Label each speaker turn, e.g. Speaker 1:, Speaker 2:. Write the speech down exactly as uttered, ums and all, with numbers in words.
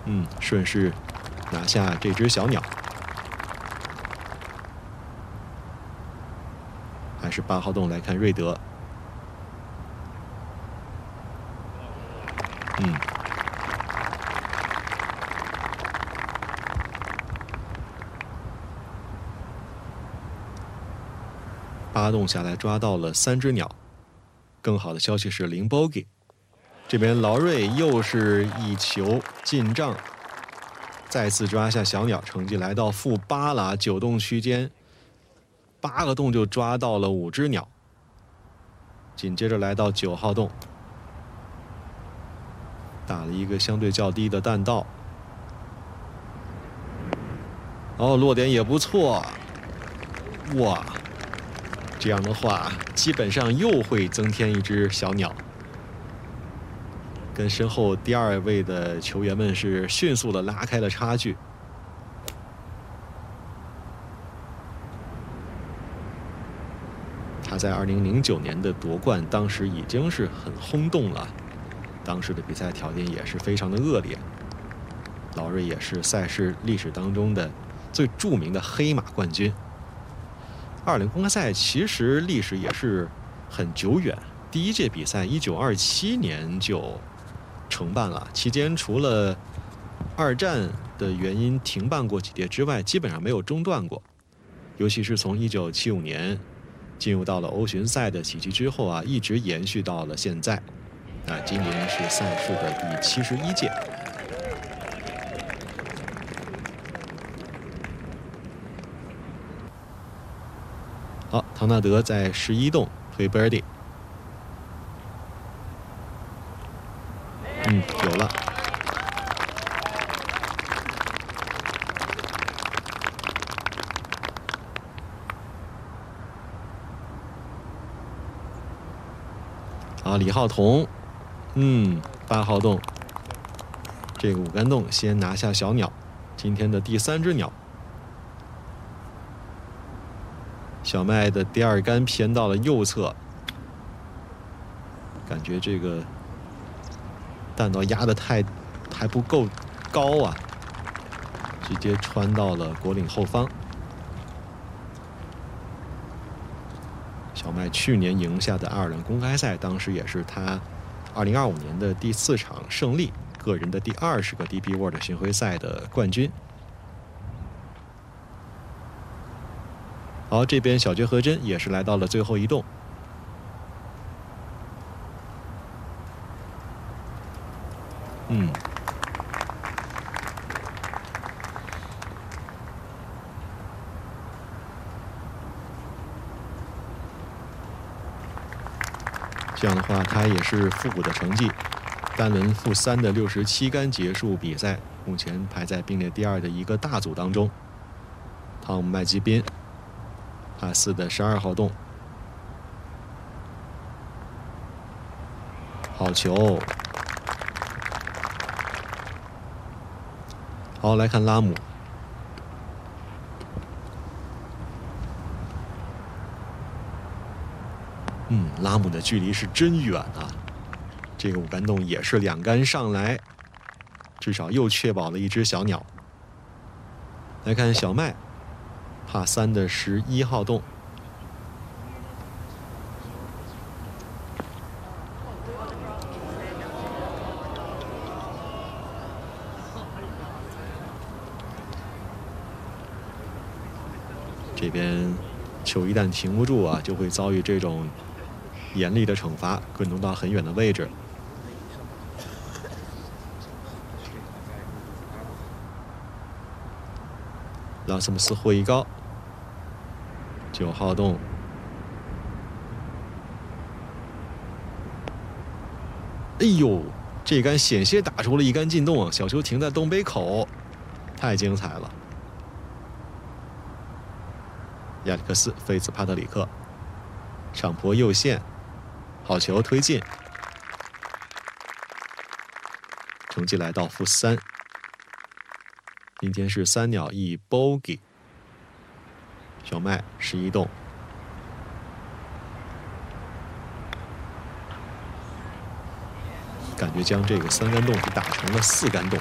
Speaker 1: 嗯，顺势拿下这只小鸟。还是八号洞来看瑞德。嗯。八洞下来抓到了三只鸟。更好的消息是零 bogey。这边劳瑞又是一球进账，再次抓下小鸟，成绩来到负八了。九洞区间，八个洞就抓到了五只鸟。紧接着来到九号洞，打了一个相对较低的弹道。哦，落点也不错。哇，这样的话，基本上又会增添一只小鸟。跟身后第二位的球员们是迅速的拉开了差距。他在二零零九年的夺冠，当时已经是很轰动了。当时的比赛条件也是非常的恶劣。劳瑞也是赛事历史当中的最著名的黑马冠军。二零公开赛其实历史也是很久远，第一届比赛一九二七年就承办了，期间除了二战的原因停办过几届之外，基本上没有中断过。尤其是从一九七五年进入到了欧巡赛的体系之后啊，一直延续到了现在。啊，今年是赛事的第七十一届。好，唐纳德在十一洞推 birdie。嗯，有了。好，李浩彤，嗯，八号洞，这个五杆洞先拿下小鸟，今天的第三只鸟。小麦的第二杆偏到了右侧，感觉这个弹道压得太还不够高啊，直接穿到了果岭后方。小麦去年赢下的爱尔兰公开赛，当时也是他二零二五年的第四场胜利，个人的第二十个 D P World 巡回赛的冠军。好，这边小绝和真也是来到了最后一洞。嗯，这样的话，他也是负五的成绩，单轮负三的六十七杆结束比赛，目前排在并列第二的一个大组当中。汤姆麦基宾，帕四的十二号洞，好球。好，来看拉姆。嗯，拉姆的距离是真远啊！这个五杆洞也是两杆上来，至少又确保了一只小鸟。来看小麦，帕三的十一号洞。这边球一旦停不住啊，就会遭遇这种严厉的惩罚，滚动到很远的位置。拉斯姆斯霍一高，九号洞，哎呦，这杆险些打出了一杆进洞啊！小球停在洞杯口，太精彩了。亚历克斯·费兹帕特里克，上坡右线，好球推进，成绩来到负三。今天是三鸟一 bogey。小麦十一洞，感觉将这个三杆洞是打成了四杆洞。